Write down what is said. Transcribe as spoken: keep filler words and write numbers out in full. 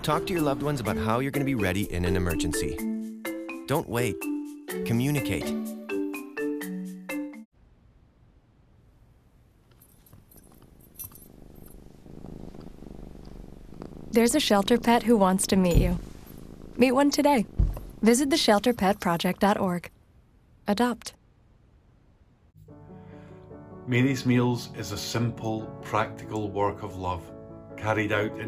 Talk to your loved ones about how you're going to be ready in an emergency. Don't wait. Communicate. There's a shelter pet who wants to meet you. Meet one today. Visit the shelter pet project dot org. Adopt. Mary's Meals is a simple, practical work of love carried out in